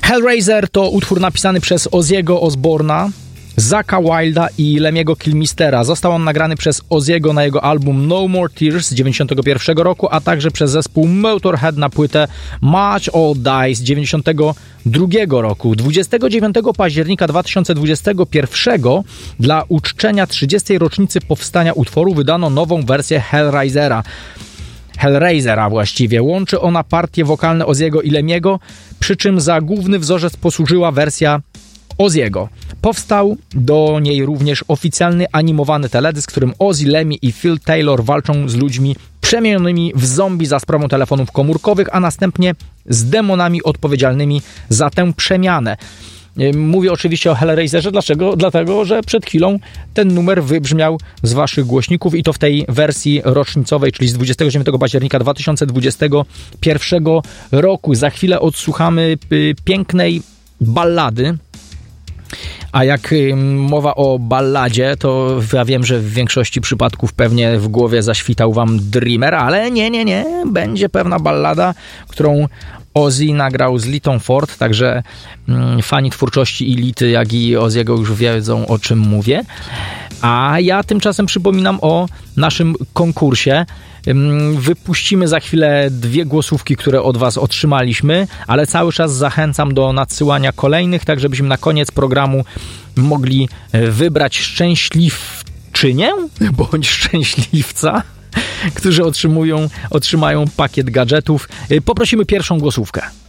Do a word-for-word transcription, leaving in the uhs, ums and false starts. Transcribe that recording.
Hellraiser to utwór napisany przez Ozzy'ego Osbourna, Zakka Wylda i Lemiego Kilmistera. Został on nagrany przez Ozzy'ego na jego album No More Tears z dziewięćdziesiątego pierwszego roku, a także przez zespół Motorhead na płytę Match All Die z dziewięćdziesiątego drugiego roku. dwudziestego dziewiątego października dwa tysiące dwudziestego pierwszego dla uczczenia trzydziestej rocznicy powstania utworu wydano nową wersję Hellraisera. Hellraisera właściwie. Łączy ona partie wokalne Ozzy'ego i Lemiego, przy czym za główny wzorzec posłużyła wersja Ozzy'ego. Powstał do niej również oficjalny animowany teledysk, w którym Ozzy, Lemmy i Phil Taylor walczą z ludźmi przemienionymi w zombie za sprawą telefonów komórkowych, a następnie z demonami odpowiedzialnymi za tę przemianę. Mówię oczywiście o Hellraiserze. Dlaczego? Dlatego, że przed chwilą ten numer wybrzmiał z waszych głośników i to w tej wersji rocznicowej, czyli z dwudziestego dziewiątego października dwa tysiące dwudziestego pierwszego roku. Za chwilę odsłuchamy pięknej ballady. A jak mowa o balladzie, to ja wiem, że w większości przypadków pewnie w głowie zaświtał wam Dreamer, ale nie, nie, nie. Będzie pewna ballada, którą Ozzy nagrał z Litą Ford, także mm, fani twórczości i Lity, jak i Ozzy'ego już wiedzą, o czym mówię. A ja tymczasem przypominam o naszym konkursie. Wypuścimy za chwilę dwie głosówki, które od was otrzymaliśmy, ale cały czas zachęcam do nadsyłania kolejnych, tak żebyśmy na koniec programu mogli wybrać szczęśliwczynię bądź szczęśliwca, którzy otrzymują, otrzymają pakiet gadżetów. Poprosimy pierwszą głosówkę.